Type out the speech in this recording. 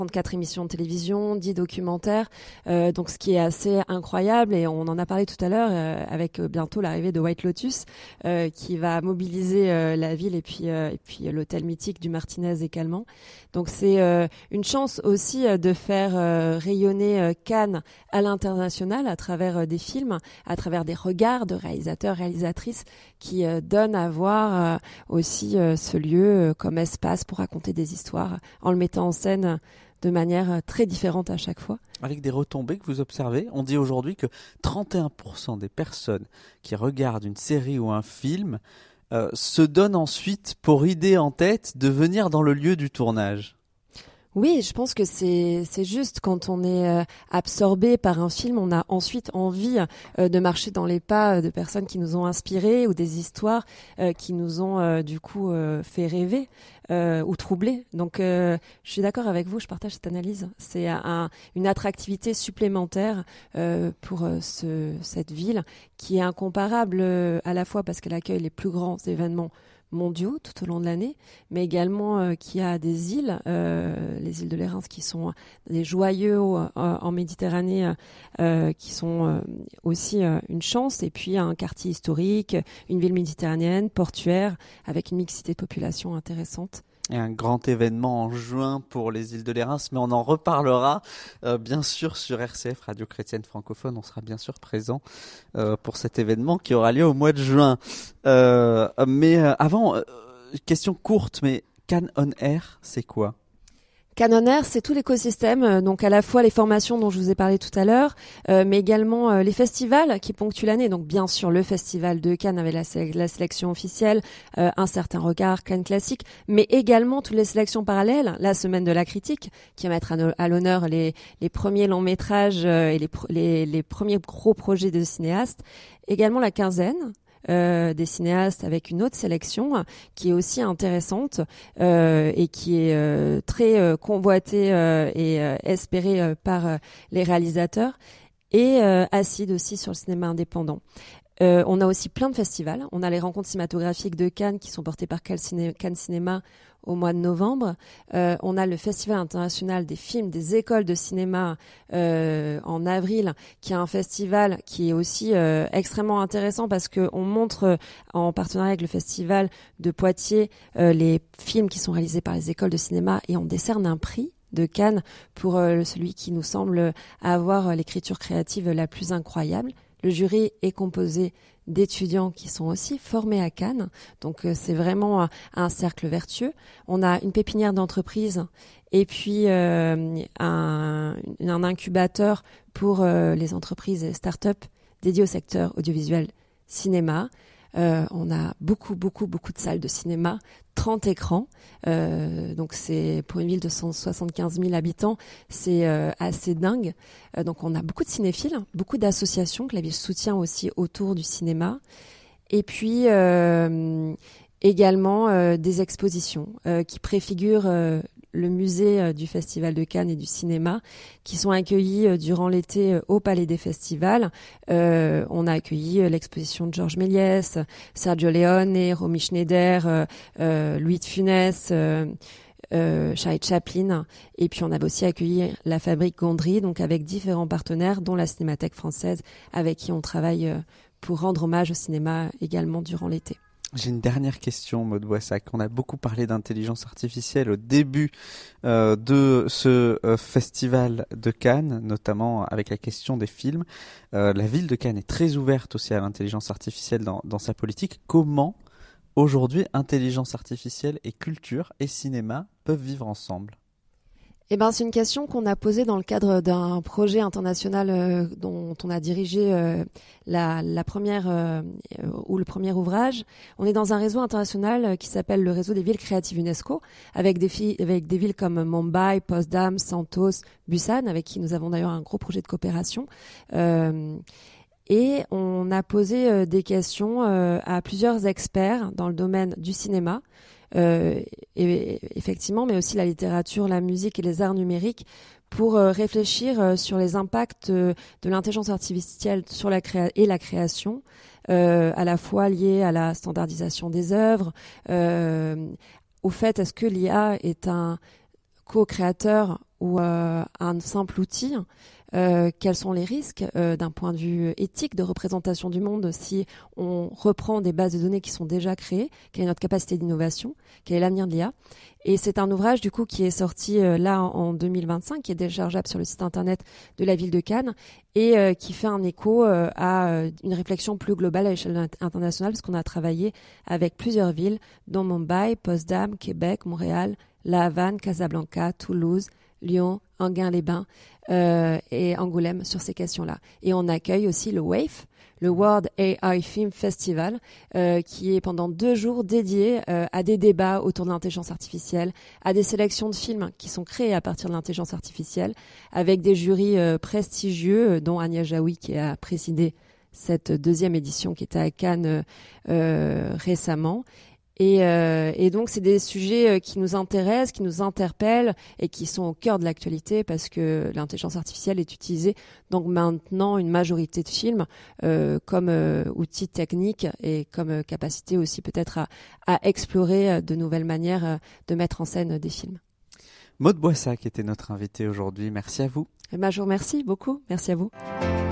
34 émissions de télévision, 10 documentaires, donc ce qui est assez incroyable, et on en a parlé tout à l'heure avec bientôt l'arrivée de White Lotus qui va mobiliser la ville et puis l'hôtel mythique du Martinez également. Donc c'est une chance aussi de faire rayonner Cannes à l'international à travers des films, à travers des regards de réalisateurs, réalisatrices qui donnent à voir aussi ce lieu comme espace pour raconter des histoires en le mettant en scène de manière très différente à chaque fois. Avec des retombées que vous observez, on dit aujourd'hui que 31% des personnes qui regardent une série ou un film se donnent ensuite pour idée en tête de venir dans le lieu du tournage. Oui, je pense que c'est juste quand on est absorbé par un film, on a ensuite envie de marcher dans les pas de personnes qui nous ont inspirés ou des histoires qui nous ont du coup fait rêver ou troubler. Donc je suis d'accord avec vous, je partage cette analyse. C'est une attractivité supplémentaire pour cette ville qui est incomparable à la fois parce qu'elle accueille les plus grands événements mondiaux tout au long de l'année, mais également qui a des îles, les îles de Lérins qui sont des joyaux en Méditerranée, qui sont aussi une chance, et puis un quartier historique, une ville méditerranéenne, portuaire, avec une mixité de population intéressante. Et un grand événement en juin pour les îles de Lérins, mais on en reparlera bien sûr sur RCF, Radio Chrétienne Francophone. On sera bien sûr présent pour cet événement qui aura lieu au mois de juin. Mais avant, question courte, mais Cannes On Air, c'est quoi ? Cannes On Air, c'est tout l'écosystème, donc à la fois les formations dont je vous ai parlé tout à l'heure, mais également les festivals qui ponctuent l'année. Donc bien sûr le festival de Cannes avec la sélection officielle, un certain regard, Cannes classique, mais également toutes les sélections parallèles, la semaine de la critique qui va mettre à l'honneur les premiers longs métrages et les premiers gros projets de cinéastes, également la quinzaine des cinéastes avec une autre sélection qui est aussi intéressante et qui est très convoitée et espérée par les réalisateurs, et Acide aussi sur le cinéma indépendant. On a aussi plein de festivals. On a les rencontres cinématographiques de Cannes qui sont portées par Cannes Cinéma au mois de novembre. On a le Festival international des films des écoles de cinéma en avril, qui est un festival qui est aussi extrêmement intéressant parce qu'on montre en partenariat avec le Festival de Poitiers les films qui sont réalisés par les écoles de cinéma, et on décerne un prix de Cannes pour celui qui nous semble avoir l'écriture créative la plus incroyable. Le jury est composé d'étudiants qui sont aussi formés à Cannes, donc c'est vraiment un cercle vertueux. On a une pépinière d'entreprises et puis un incubateur pour les entreprises et start-up dédiées au secteur audiovisuel cinéma. On a beaucoup de salles de cinéma, 30 écrans, donc c'est pour une ville de 175 000 habitants, c'est assez dingue. Donc on a beaucoup de cinéphiles, beaucoup d'associations que la ville soutient aussi autour du cinéma, et puis également des expositions qui préfigurent le musée du Festival de Cannes et du cinéma, qui sont accueillis durant l'été au Palais des Festivals. On a accueilli l'exposition de Georges Méliès, Sergio Leone, Romy Schneider, Louis de Funès, Charlie Chaplin, et puis on avait aussi accueilli la Fabrique Gondry, donc avec différents partenaires, dont la Cinémathèque française, avec qui on travaille pour rendre hommage au cinéma également durant l'été. J'ai une dernière question, Maud Boissac. On a beaucoup parlé d'intelligence artificielle au début de ce festival de Cannes, notamment avec la question des films. La ville de Cannes est très ouverte aussi à l'intelligence artificielle dans sa politique. Comment, aujourd'hui, intelligence artificielle et culture et cinéma peuvent vivre ensemble ? Eh ben, c'est une question qu'on a posée dans le cadre d'un projet international dont on a dirigé la première ou le premier ouvrage. On est dans un réseau international qui s'appelle le réseau des villes créatives UNESCO, avec des villes comme Mumbai, Potsdam, Santos, Busan, avec qui nous avons d'ailleurs un gros projet de coopération. Et on a posé des questions à plusieurs experts dans le domaine du cinéma, et effectivement, mais aussi la littérature, la musique et les arts numériques, pour réfléchir sur les impacts de l'intelligence artificielle sur la création, à la fois liés à la standardisation des œuvres, au fait est-ce que l'IA est un co-créateur ou un simple outil, quels sont les risques d'un point de vue éthique de représentation du monde si on reprend des bases de données qui sont déjà créées, quelle est notre capacité d'innovation, quel est l'avenir de l'IA. Et c'est un ouvrage du coup qui est sorti là en 2025, qui est déchargeable sur le site internet de la ville de Cannes et qui fait un écho à une réflexion plus globale à l'échelle internationale, parce qu'on a travaillé avec plusieurs villes, dont Mumbai, Potsdam, Québec, Montréal, La Havane, Casablanca, Toulouse, Lyon, Enghien-les-Bains et Angoulême sur ces questions-là. Et on accueille aussi le WAFE, le World AI Film Festival, qui est pendant 2 jours dédié à des débats autour de l'intelligence artificielle, à des sélections de films qui sont créés à partir de l'intelligence artificielle, avec des jurys prestigieux, dont Agnès Jaoui qui a présidé cette 2e édition qui était à Cannes récemment. Et donc, c'est des sujets qui nous intéressent, qui nous interpellent et qui sont au cœur de l'actualité parce que l'intelligence artificielle est utilisée donc maintenant une majorité de films comme outil technique et comme capacité aussi peut-être à explorer de nouvelles manières de mettre en scène des films. Maude Boissac était notre invitée aujourd'hui. Merci à vous. Je vous remercie beaucoup. Merci à vous.